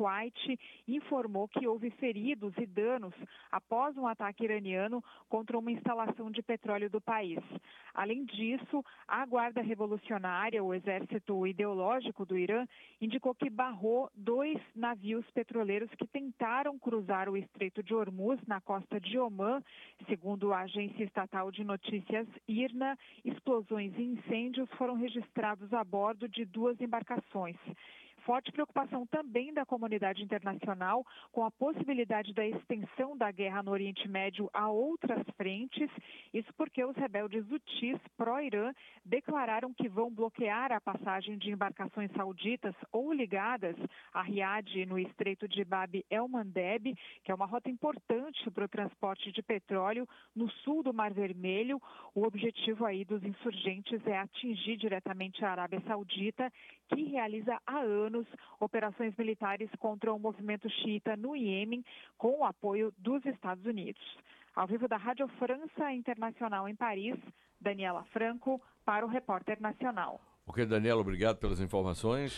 Kuwait informou que houve feridos e danos após um ataque iraniano contra uma instalação de petróleo do país. Além disso, a Guarda Revolucionária, o exército ideológico do Irã, indicou que barrou 2 navios petroleiros que tentaram cruzar o Estreito de Hormuz na costa de Omã. Segundo a agência estatal de notícias IRNA, explosões e incêndios foram registrados a bordo de 2 embarcações. Forte preocupação também da comunidade internacional com a possibilidade da extensão da guerra no Oriente Médio a outras frentes. Isso porque os rebeldes hutis pró-Irã declararam que vão bloquear a passagem de embarcações sauditas ou ligadas a Riad no Estreito de Bab el-Mandeb, que é uma rota importante para o transporte de petróleo no sul do Mar Vermelho. O objetivo aí dos insurgentes é atingir diretamente a Arábia Saudita, que realiza há anos operações militares contra o movimento xiita no Iêmen, com o apoio dos Estados Unidos. Ao vivo da Rádio França Internacional em Paris, Daniela Franco, para o Repórter Nacional. Ok, Daniela, obrigado pelas informações.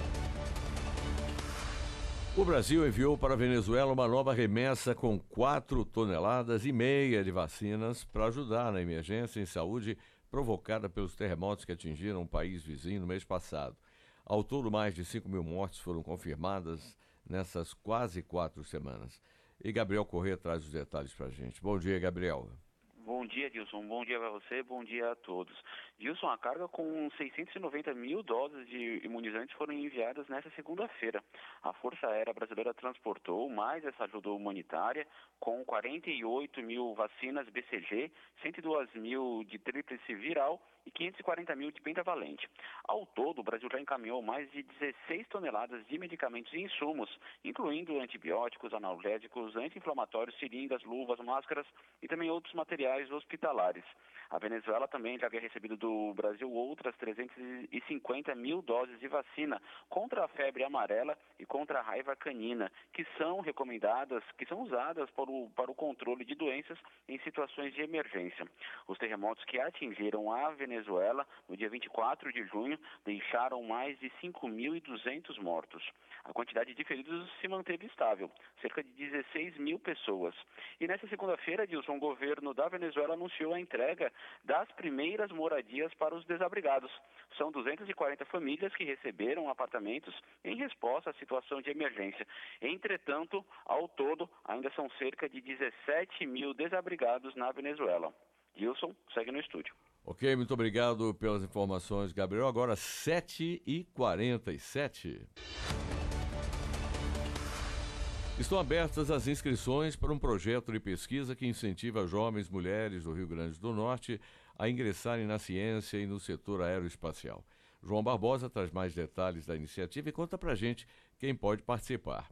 O Brasil enviou para a Venezuela uma nova remessa com 4,5 toneladas de vacinas para ajudar na emergência em saúde provocada pelos terremotos que atingiram o país vizinho no mês passado. Ao todo, mais de 5 mil mortes foram confirmadas nessas quase 4 semanas. E Gabriel Corrêa traz os detalhes para a gente. Bom dia, Gabriel. Bom dia, Dilson. Bom dia para você, bom dia a todos. Dilson, a carga com 690 mil doses de imunizantes foram enviadas nesta segunda-feira. A Força Aérea Brasileira transportou mais essa ajuda humanitária com 48 mil vacinas BCG, 102 mil de tríplice viral e 540 mil de pentavalente. Ao todo, o Brasil já encaminhou mais de 16 toneladas de medicamentos e insumos, incluindo antibióticos, analgésicos, anti-inflamatórios, seringas, luvas, máscaras e também outros materiais hospitalares. A Venezuela também já havia recebido do Brasil outras 350 mil doses de vacina contra a febre amarela e contra a raiva canina, que são recomendadas, que são usadas para o controle de doenças em situações de emergência. Os terremotos que atingiram a Venezuela no dia 24 de junho deixaram mais de 5.200 mortos. A quantidade de feridos se manteve estável, cerca de 16 mil pessoas. E nesta segunda-feira, Dilson, o governo da Venezuela anunciou a entrega das primeiras moradias para os desabrigados. São 240 famílias que receberam apartamentos em resposta à situação de emergência. Entretanto, ao todo, ainda são cerca de 17 mil desabrigados na Venezuela. Dilson, segue no estúdio. Ok, muito obrigado pelas informações, Gabriel. Agora 7h47. Estão abertas as inscrições para um projeto de pesquisa que incentiva jovens mulheres do Rio Grande do Norte a ingressarem na ciência e no setor aeroespacial. João Barbosa traz mais detalhes da iniciativa e conta pra gente quem pode participar.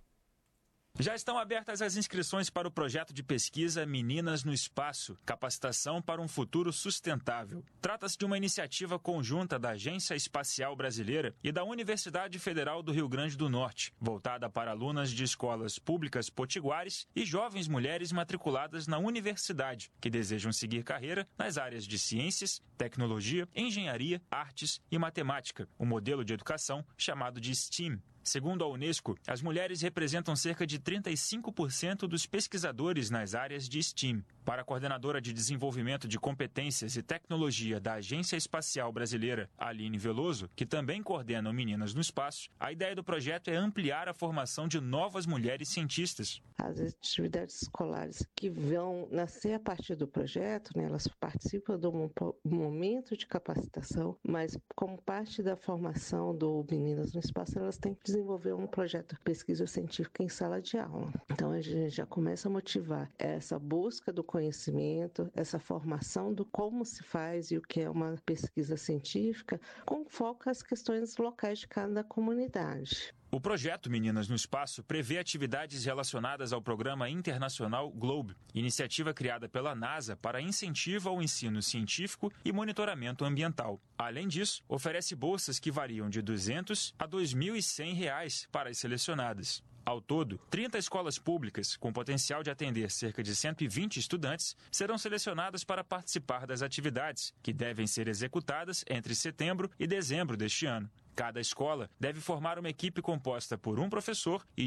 Já estão abertas as inscrições para o projeto de pesquisa Meninas no Espaço, capacitação para um futuro sustentável. Trata-se de uma iniciativa conjunta da Agência Espacial Brasileira e da Universidade Federal do Rio Grande do Norte, voltada para alunas de escolas públicas potiguares e jovens mulheres matriculadas na universidade, que desejam seguir carreira nas áreas de ciências, tecnologia, engenharia, artes e matemática, um modelo de educação chamado de STEAM. Segundo a Unesco, as mulheres representam cerca de 35% dos pesquisadores nas áreas de STEAM. Para a coordenadora de desenvolvimento de competências e tecnologia da Agência Espacial Brasileira, Aline Veloso, que também coordena o Meninas no Espaço, a ideia do projeto é ampliar a formação de novas mulheres cientistas. As atividades escolares que vão nascer a partir do projeto, elas participam de um momento de capacitação, mas como parte da formação do Meninas no Espaço, elas têm que desenvolver um projeto de pesquisa científica em sala de aula. Então a gente já começa a motivar essa busca do conhecimento, essa formação do como se faz e o que é uma pesquisa científica, com foco às questões locais de cada comunidade. O projeto Meninas no Espaço prevê atividades relacionadas ao Programa Internacional GLOBE, iniciativa criada pela NASA para incentivo ao ensino científico e monitoramento ambiental. Além disso, oferece bolsas que variam de R$ 200 a R$ 2.100 para as selecionadas. Ao todo, 30 escolas públicas, com potencial de atender cerca de 120 estudantes, serão selecionadas para participar das atividades, que devem ser executadas entre setembro e dezembro deste ano. Cada escola deve formar uma equipe composta por um professor e